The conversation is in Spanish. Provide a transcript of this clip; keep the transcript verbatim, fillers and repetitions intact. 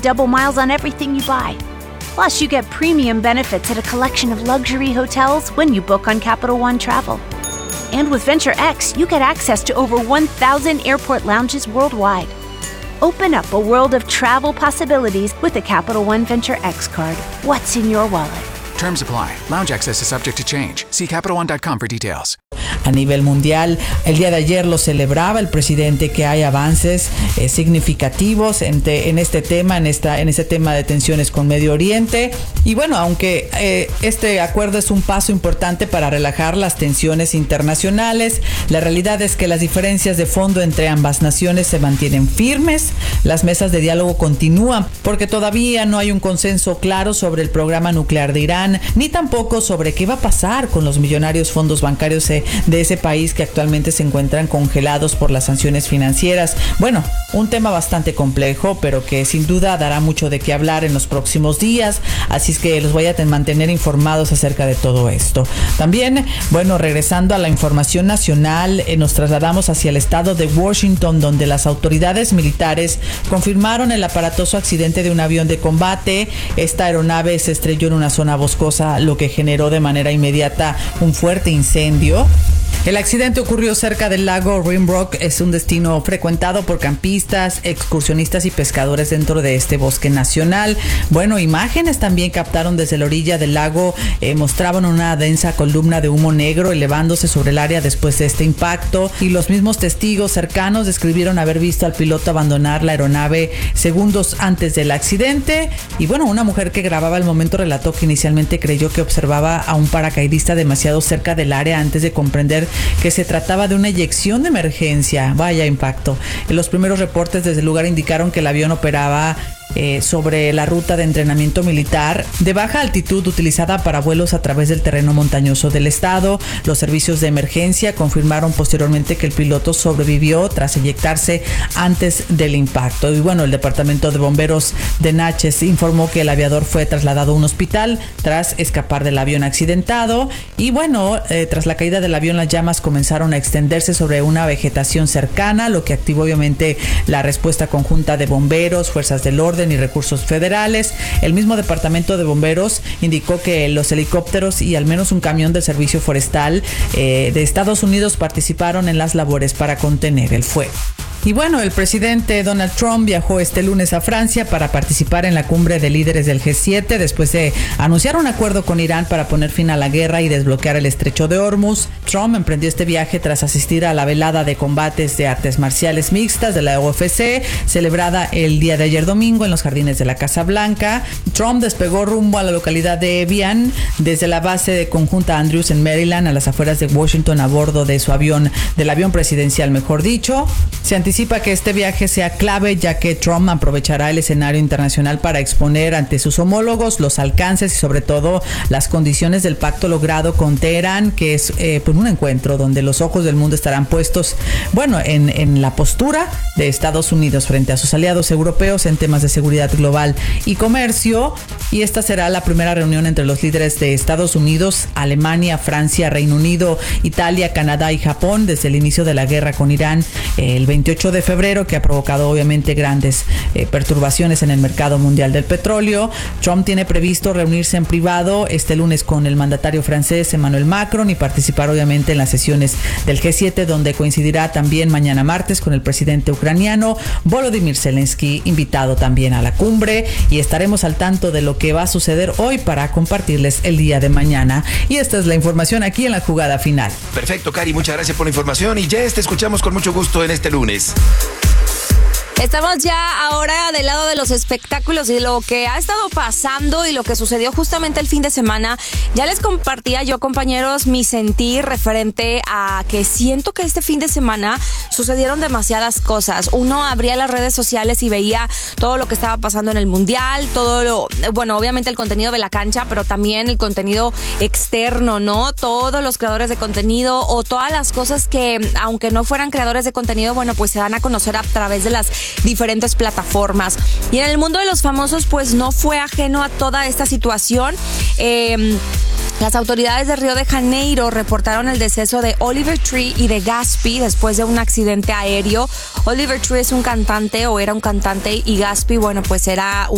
double miles on everything you buy. Plus, you get premium benefits at a collection of luxury hotels when you book on Capital One Travel. And with Venture X, you get access to over one thousand airport lounges worldwide. Open up a world of travel possibilities with the Capital One Venture X card. What's in your wallet? Terms apply. Lounge access is subject to change. See Capital One dot com for details. A nivel mundial, el día de ayer lo celebraba el presidente que hay avances eh, significativos en, te, en este tema, en esta, en este tema de tensiones con Medio Oriente. Y bueno, aunque eh, este acuerdo es un paso importante para relajar las tensiones internacionales, la realidad es que las diferencias de fondo entre ambas naciones se mantienen firmes. Las mesas de diálogo continúan porque todavía no hay un consenso claro sobre el programa nuclear de Irán, ni tampoco sobre qué va a pasar con los millonarios fondos bancarios de ese país que actualmente se encuentran congelados por las sanciones financieras. Bueno, un tema bastante complejo, pero que sin duda dará mucho de qué hablar en los próximos días, así es que los voy a mantener informados acerca de todo esto. También, bueno, regresando a la información nacional, eh, nos trasladamos hacia el estado de Washington, donde las autoridades militares confirmaron el aparatoso accidente de un avión de combate. Esta aeronave se estrelló en una zona boscosa, lo que generó de manera inmediata un fuerte incendio. El accidente ocurrió cerca del lago Rimrock, es un destino frecuentado por campistas, excursionistas y pescadores dentro de este bosque nacional. Bueno, imágenes también captaron desde la orilla del lago, eh, mostraban una densa columna de humo negro elevándose sobre el área después de este impacto, y los mismos testigos cercanos describieron haber visto al piloto abandonar la aeronave segundos antes del accidente. Y bueno, una mujer que grababa el momento relató que inicialmente creyó que observaba a un paracaidista demasiado cerca del área antes de comprender que se trataba de una eyección de emergencia. Vaya impacto. Los primeros reportes desde el lugar indicaron que el avión operaba Eh, sobre la ruta de entrenamiento militar de baja altitud utilizada para vuelos a través del terreno montañoso del estado. Los servicios de emergencia confirmaron posteriormente que el piloto sobrevivió tras eyectarse antes del impacto. Y bueno, el departamento de bomberos de Natchez informó que el aviador fue trasladado a un hospital tras escapar del avión accidentado. Y bueno, eh, tras la caída del avión, las llamas comenzaron a extenderse sobre una vegetación cercana, lo que activó obviamente la respuesta conjunta de bomberos, fuerzas del orden y recursos federales. El mismo departamento de bomberos indicó que los helicópteros y al menos un camión del servicio forestal eh, de Estados Unidos participaron en las labores para contener el fuego. Y bueno, el presidente Donald Trump viajó este lunes a Francia para participar en la cumbre de líderes del G siete después de anunciar un acuerdo con Irán para poner fin a la guerra y desbloquear el estrecho de Hormuz. Trump emprendió este viaje tras asistir a la velada de combates de artes marciales mixtas de la U F C, celebrada el día de ayer domingo en los jardines de la Casa Blanca. Trump despegó rumbo a la localidad de Evian desde la base de conjunta Andrews en Maryland, a las afueras de Washington, a bordo de su avión, del avión presidencial, mejor dicho. Se anticipa que este viaje sea clave, ya que Trump aprovechará el escenario internacional para exponer ante sus homólogos los alcances y sobre todo las condiciones del pacto logrado con Teherán, que es eh, pues un encuentro donde los ojos del mundo estarán puestos, bueno, en, en la postura de Estados Unidos frente a sus aliados europeos en temas de seguridad global y comercio. Y esta será la primera reunión entre los líderes de Estados Unidos, Alemania, Francia, Reino Unido, Italia, Canadá y Japón desde el inicio de la guerra con Irán eh, el veintiocho de febrero, que ha provocado obviamente grandes eh, perturbaciones en el mercado mundial del petróleo. Trump tiene previsto reunirse en privado este lunes con el mandatario francés Emmanuel Macron y participar obviamente en las sesiones del G siete, donde coincidirá también mañana martes con el presidente ucraniano Volodymyr Zelensky, invitado también a la cumbre, y estaremos al tanto de lo que va a suceder hoy para compartirles el día de mañana. Y esta es la información aquí en La Jugada Final. Perfecto, Cari, muchas gracias por la información y Jess, te escuchamos con mucho gusto en este lunes. Estamos ya ahora del lado de los espectáculos y lo que ha estado pasando y lo que sucedió justamente el fin de semana. Ya les compartía yo, compañeros, mi sentir referente a que siento que este fin de semana sucedieron demasiadas cosas. Uno abría las redes sociales y veía todo lo que estaba pasando en el mundial, todo lo, bueno, obviamente el contenido de la cancha, pero también el contenido externo, ¿no? Todos los creadores de contenido o todas las cosas que, aunque no fueran creadores de contenido, bueno, pues se dan a conocer a través de las diferentes plataformas. Y en el mundo de los famosos, pues no fue ajeno a toda esta situación. Eh, Las autoridades de Río de Janeiro reportaron el deceso de Oliver Tree y de Gatsby después de un accidente aéreo. Oliver Tree es un cantante o era un cantante y Gatsby, bueno, pues era un